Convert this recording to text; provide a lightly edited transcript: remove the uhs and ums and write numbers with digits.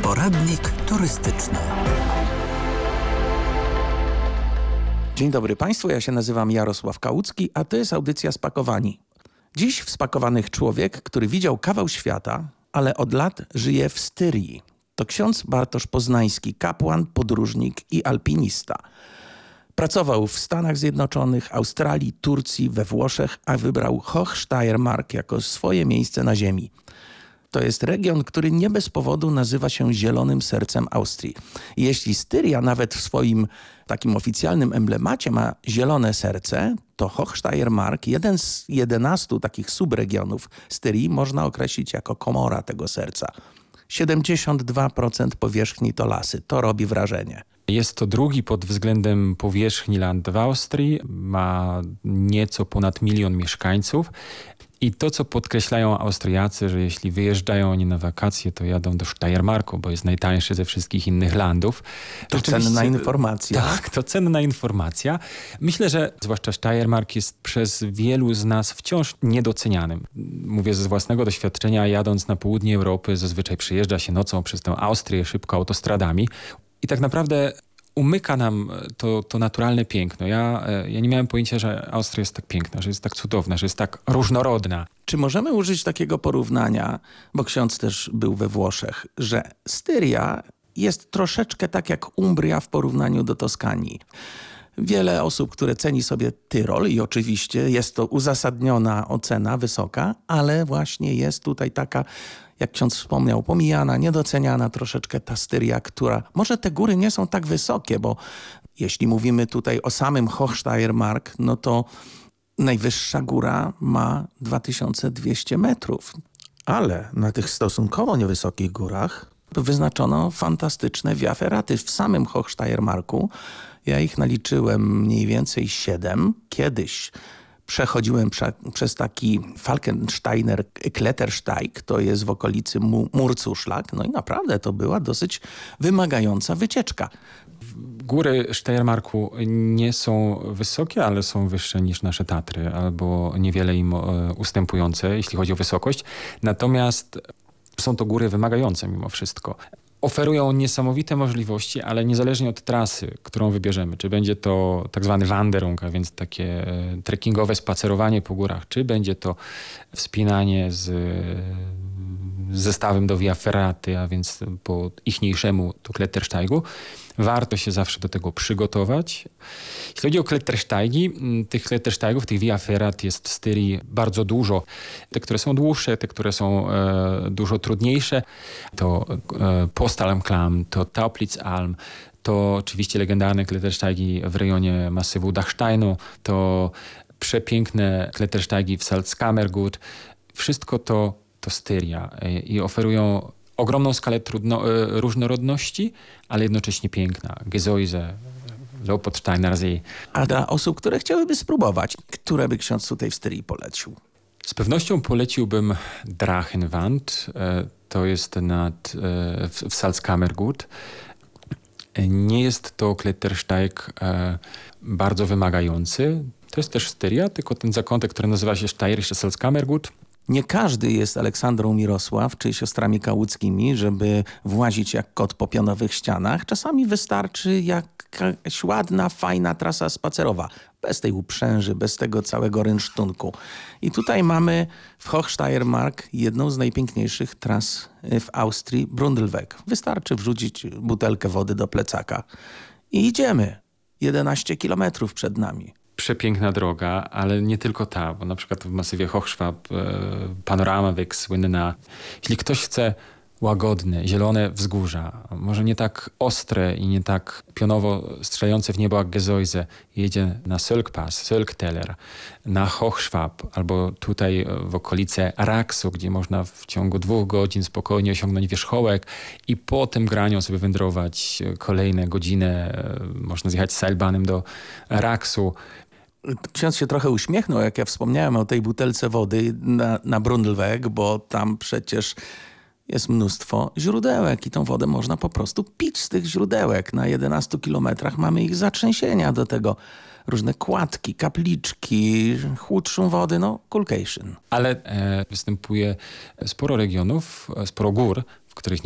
Poradnik turystyczny. Dzień dobry Państwu, ja się nazywam Jarosław Kałucki, a to jest audycja Spakowani. Dziś w Spakowanych człowiek, który widział kawał świata, ale od lat żyje w Styrii. To ksiądz Bartosz Poznański, kapłan, podróżnik i alpinista. Pracował w Stanach Zjednoczonych, Australii, Turcji, we Włoszech, a wybrał Hochsteiermark jako swoje miejsce na ziemi. To jest region, który nie bez powodu nazywa się Zielonym Sercem Austrii. Jeśli Styria nawet w swoim takim oficjalnym emblemacie ma zielone serce, to Hochsteiermark, jeden z 11 takich subregionów Styrii, można określić jako komora tego serca. 72% powierzchni to lasy. To robi wrażenie. Jest to drugi pod względem powierzchni land w Austrii. Ma nieco ponad 1 000 000 mieszkańców. I to, co podkreślają Austriacy, że jeśli wyjeżdżają oni na wakacje, to jadą do Steiermarku, bo jest najtańszy ze wszystkich innych landów. To cenna informacja. Tak, to cenna informacja. Myślę, że zwłaszcza Steiermark jest przez wielu z nas wciąż niedocenianym. Mówię ze własnego doświadczenia, jadąc na południe Europy, zazwyczaj przyjeżdża się nocą przez tę Austrię szybko autostradami i tak naprawdę umyka nam to naturalne piękno. Ja nie miałem pojęcia, że Austria jest tak piękna, że jest tak cudowna, że jest tak różnorodna. Czy możemy użyć takiego porównania, bo ksiądz też był we Włoszech, że Styria jest troszeczkę tak jak Umbria w porównaniu do Toskanii. Wiele osób, które ceni sobie Tyrol i oczywiście jest to uzasadniona ocena, wysoka, ale właśnie jest tutaj taka, jak ksiądz wspomniał, pomijana, niedoceniana troszeczkę ta Styria, która może te góry nie są tak wysokie, bo jeśli mówimy tutaj o samym Hochsteiermark, no to najwyższa góra ma 2200 metrów. Ale na tych stosunkowo niewysokich górach wyznaczono fantastyczne via ferraty. W samym Hochsteiermarku ja ich naliczyłem mniej więcej 7. Kiedyś przechodziłem przez taki Falkensteiner Klettersteig, to jest w okolicy Murzuszlak. No i naprawdę to była dosyć wymagająca wycieczka. Góry Steiermarku nie są wysokie, ale są wyższe niż nasze Tatry, albo niewiele im ustępujące, jeśli chodzi o wysokość. Natomiast są to góry wymagające mimo wszystko. Oferują niesamowite możliwości, ale niezależnie od trasy, którą wybierzemy, czy będzie to tak zwany Wanderung, a więc takie trekkingowe spacerowanie po górach, czy będzie to wspinanie z zestawem do Via Ferraty, a więc po ichniejszemu tu Klettersteigu, warto się zawsze do tego przygotować. Jeśli chodzi o Klettersteigi, tych Klettersteigów, tych Via Ferrat jest w Styrii bardzo dużo. Te, które są dłuższe, te, które są dużo trudniejsze, to Postalmklamm, to Tauplitzalm, to oczywiście legendarne Klettersteigi w rejonie masywu Dachsteinu, to przepiękne Klettersteigi w Salzkammergut. Wszystko to Styria i oferują ogromną skalę różnorodności, ale jednocześnie piękna. Gesäuse, Lopotsteiner See. A dla osób, które chciałyby spróbować, które by ksiądz tutaj w Styrii polecił? Z pewnością poleciłbym Drachenwand. To jest w Salzkammergut. Nie jest to Klettersteig bardzo wymagający. To jest też Styria, tylko ten zakątek, który nazywa się Steirische Salzkammergut. Nie każdy jest Aleksandrą Mirosław czy siostrami Kałuckimi, żeby włazić jak kot po pionowych ścianach. Czasami wystarczy jakaś ładna, fajna trasa spacerowa. Bez tej uprzęży, bez tego całego rynsztunku. I tutaj mamy w Hochsteiermark jedną z najpiękniejszych tras w Austrii, Brundelweg. Wystarczy wrzucić butelkę wody do plecaka i idziemy. 11 kilometrów przed nami. Przepiękna droga, ale nie tylko ta, bo na przykład w masywie Hochschwab Panoramaweg słynna. Jeśli ktoś chce łagodne, zielone wzgórza, może nie tak ostre i nie tak pionowo strzelające w niebo jak Gesäuse, jedzie na Sölkpass, Sölkteller, na Hochschwab albo tutaj w okolice Raxu, gdzie można w ciągu 2 godzin spokojnie osiągnąć wierzchołek i po tym graniu sobie wędrować kolejne godzinę. Można zjechać z Seilbahnem do Raxu. Ksiądz się trochę uśmiechnął, jak ja wspomniałem o tej butelce wody na Brundelweg, bo tam przecież jest mnóstwo źródełek i tą wodę można po prostu pić z tych źródełek. Na 11 kilometrach mamy ich zatrzęsienia, do tego różne kładki, kapliczki, chłód, szum wody, no Kulkation. Ale występuje sporo regionów, sporo gór, w których